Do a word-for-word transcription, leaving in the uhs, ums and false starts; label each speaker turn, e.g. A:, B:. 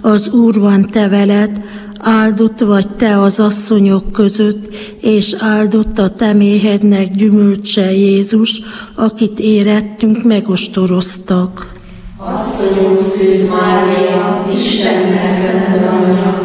A: Az Úr van te veled, áldott vagy te az asszonyok között, és áldott a te méhednek gyümölcse Jézus, akit érettünk megostoroztak.
B: Asszonyunk Szűz Mária, Istennek szent anyja,